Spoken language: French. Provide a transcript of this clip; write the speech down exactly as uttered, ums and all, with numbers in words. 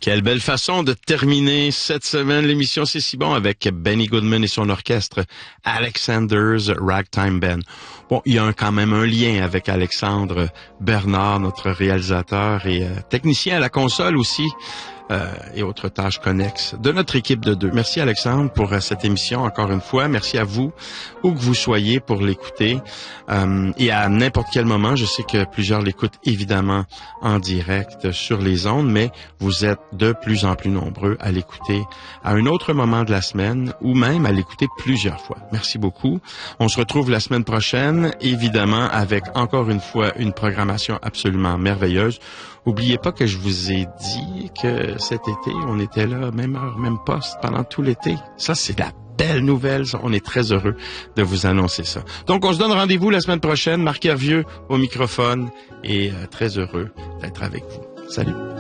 Quelle belle façon de terminer cette semaine l'émission C'est si bon avec Benny Goodman et son orchestre Alexander's Ragtime Band. Bon, il y a un, quand même un lien avec Alexandre Bernard, notre réalisateur et euh, technicien à la console aussi. Euh, et autres tâches connexes de notre équipe de deux. Merci Alexandre pour euh, cette émission encore une fois. Merci à vous, où que vous soyez, pour l'écouter. Euh, et à n'importe quel moment, je sais que plusieurs l'écoutent évidemment en direct sur les ondes, mais vous êtes de plus en plus nombreux à l'écouter à un autre moment de la semaine ou même à l'écouter plusieurs fois. Merci beaucoup. On se retrouve la semaine prochaine, évidemment, avec encore une fois une programmation absolument merveilleuse. Oubliez pas que je vous ai dit que cet été, on était là, même heure, même poste, pendant tout l'été. Ça, c'est la belle nouvelle. On est très heureux de vous annoncer ça. Donc, on se donne rendez-vous la semaine prochaine. Marc Hervieux au microphone et euh, très heureux d'être avec vous. Salut.